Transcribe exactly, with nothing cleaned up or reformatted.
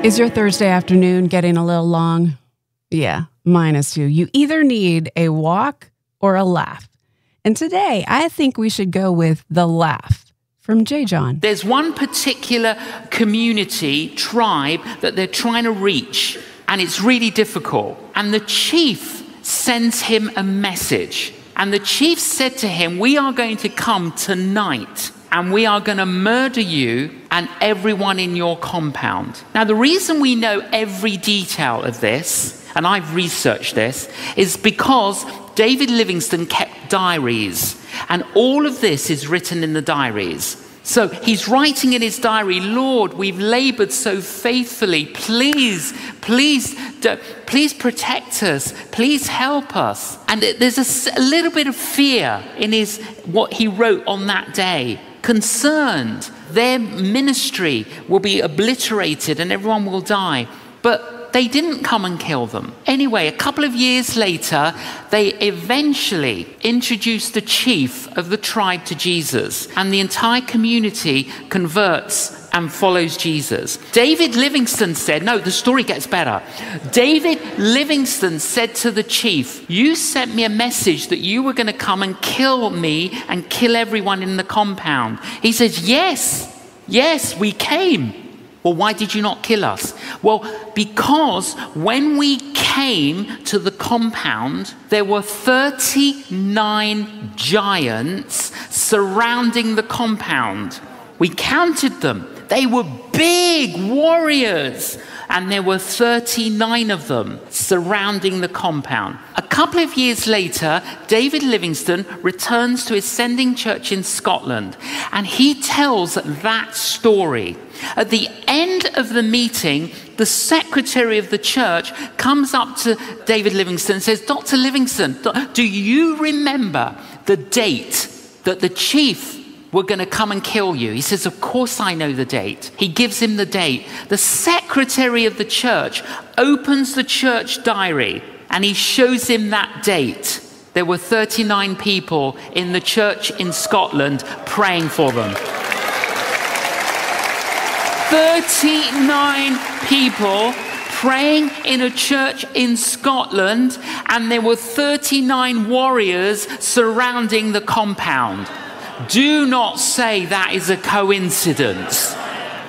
Is your Thursday afternoon getting a little long? Yeah, mine is too. You either need a walk or a laugh. And today, I think we should go with the laugh from J. John. There's one particular community, tribe, that they're trying to reach, and it's really difficult. And the chief sends him a message. And the chief said to him, we are going to come tonight, and we are going to murder you and everyone in your compound. Now, the reason we know every detail of this, and I've researched this, is because David Livingstone kept diaries, and all of this is written in the diaries. So he's writing in his diary, Lord, we've labored so faithfully. Please, please, please protect us. Please help us. And there's a, a little bit of fear in his what he wrote on that day. Concerned their ministry will be obliterated and everyone will die. But they didn't come and kill them. Anyway, a couple of years later, they eventually introduced the chief of the tribe to Jesus, and the entire community converts and follows Jesus. David Livingstone said, no, the story gets better. David Livingstone said to the chief, you sent me a message that you were going to come and kill me and kill everyone in the compound. He says, yes, yes, we came. Well, why did you not kill us? Well, because when we came to the compound, there were thirty-nine giants surrounding the compound. We counted them. They were big warriors, and there were thirty-nine of them surrounding the compound. A couple of years later, David Livingstone returns to his sending church in Scotland, and he tells that story. At the end of the meeting, the secretary of the church comes up to David Livingstone and says, Doctor Livingstone, do you remember the date that the chief were going to come and kill you? He says, of course I know the date. He gives him the date. The secretary of the church opens the church diary and he shows him that date. There were thirty-nine people in the church in Scotland praying for them. thirty-nine people praying in a church in Scotland, and there were thirty-nine warriors surrounding the compound. Do not say that is a coincidence.